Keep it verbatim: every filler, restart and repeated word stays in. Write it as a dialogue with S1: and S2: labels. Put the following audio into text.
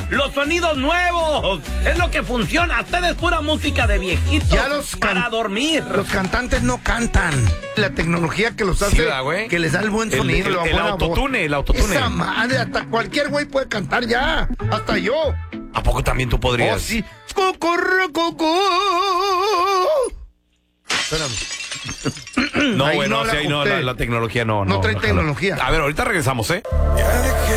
S1: los sonidos nuevos. Es lo que funciona. Ustedes pura música de viejitos
S2: Ya los
S1: para
S2: can-
S1: dormir.
S2: Los cantantes no cantan. La tecnología que los hace,
S3: Sí, ¿verdad, güey?
S2: que les da el buen
S3: El-
S2: sonido.
S3: el-
S2: la
S3: el
S2: buena
S3: autotune,
S2: voz.
S3: el autotune.
S2: Esa madre, hasta cualquier güey puede cantar ya. Hasta yo.
S3: ¿A poco también tú podrías?
S2: Oh, sí. Cucurrucucú. Espérame.
S3: No,
S2: Ahí
S3: bueno,
S2: no la
S3: sí, ahí no,
S2: ajusté.
S3: la, la tecnología no.
S2: No trae
S3: jala.
S2: tecnología.
S3: A ver, ahorita regresamos, ¿eh?